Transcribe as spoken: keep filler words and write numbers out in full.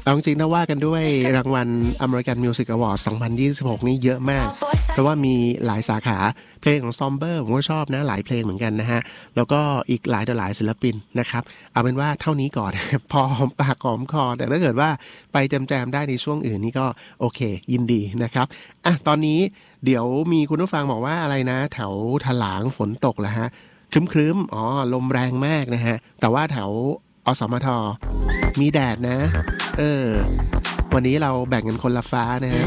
เอาจริงๆนะว่ากันด้วยรางวัล American Music Awards สองพันยี่สิบหกนี่เยอะมากเพราะว่ามีหลายสาขาเพลงของ Somber ผมก็ชอบนะหลายเพลงเหมือนกันนะฮะแล้วก็อีกหลายต่อหลายศิลปินนะครับเอาเป็นว่าเท่านี้ก่อน พอหอมปากหอมคอแต่ถ้าเกิดว่าไปแจมๆได้ในช่วงอื่นนี่ก็โอเคยินดีนะครับอ่ะตอนนี้เดี๋ยวมีคุณผู้ฟังบอกว่าอะไรนะแถวถลางฝนตกเหรอฮะครึ้มๆอ๋อลมแรงมากนะฮะแต่ว่าแถวอสมทมีแดดนะเออวันนี้เราแบ่งกันคนละฟ้านะฮะ